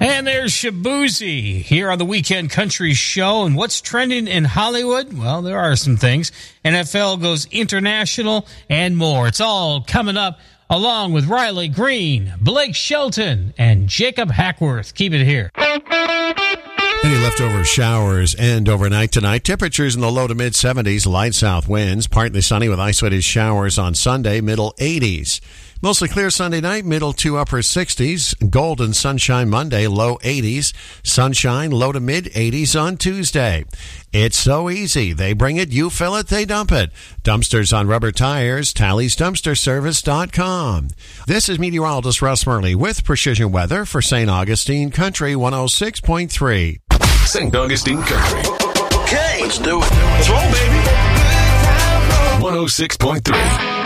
And there's Shabuzi here on the Weekend Country Show. And what's trending in Hollywood? Well, there are some things. NFL goes international and more. It's all coming up along with Riley Green, Blake Shelton, and Jacob Hackworth. Keep it here. Any leftover showers end overnight tonight. Temperatures in the low to mid 70s, light south winds, partly sunny with isolated showers on Sunday, middle 80s. Mostly clear Sunday night, middle to upper 60s. Golden sunshine Monday, low 80s. Sunshine, low to mid 80s on Tuesday. It's so easy. They bring it, you fill it, they dump it. Dumpsters on rubber tires, TallysDumpsterService.com. This is meteorologist Russ Murley with Precision Weather for St. Augustine Country 106.3. St. Augustine Country. Okay, let's do it. Let's roll, baby. 106.3.